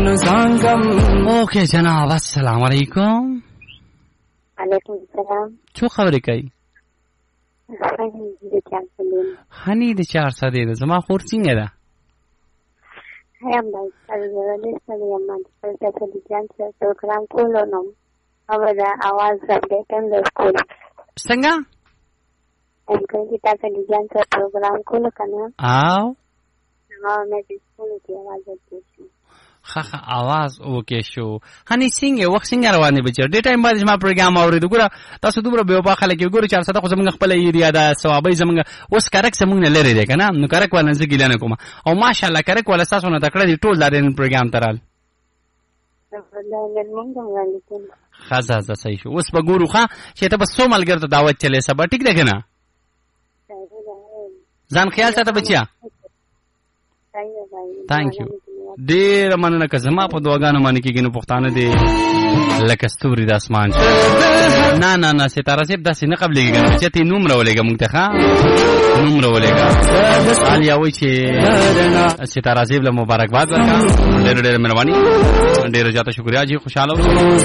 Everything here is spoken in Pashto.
اوکے جناب السلام علیکم. وعلیکم السلام. څو خبرې کوي؟ هني د 400 ده زما خور څنګه ده؟ هم باید سره یم د ټلویزیون څخه پروګرام کولو نو او دا आवाज اپډیټن د سکول څنګه؟ هم کوي تاسو د ټلویزیون څخه پروګرام کولو کنه او نو مې د سکول کې आवाज ورته خخه आवाज اوکې شو. هني څنګه وخت څنګه روان دي بچو؟ ډې ټایم باندې ما پروګرام اورید ګوره تاسو دومره به په خلک ګوره 400 خو زمونږ خپل ایریا دا ثوابي زمونږ اوس کرک زمونږ نه لري دی کنه نو کرک ولنه زګیل نه کوم او ماشاءالله کرک ول اساسونه تکړه دي ټول دارین پروګرام ترال خزازه صحیح شو. اوس به ګورو ښا چې ته بس سومل ګرته دعوت چلے سبا ټیک ده کنه ځان خیال ساته بچیا. تhank you ډیر مننه که زما په دعاګانو باندې کېږي نو پښتانه دي لکه ستوري د اسمان نه نه نه ستاره صاحب داسې نه قبلېږي کنه چې ته نوم راولېږه مونږ ته ښه نوم راولېږه علیا وایي چې ستاره صاحب له مبارکباد ورکړه ډېر ډېر مهرباني ډېر زیاته شکریا جی خوشاله اوسئ.